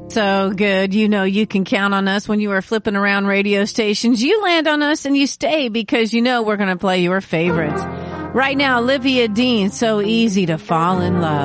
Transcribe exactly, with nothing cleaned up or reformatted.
So good. You know you can count on us when you are flipping around radio stations. You land on us and you stay because you know we're going to play your favorites. Right now, Olivia Dean, So Easy to Fall in Love.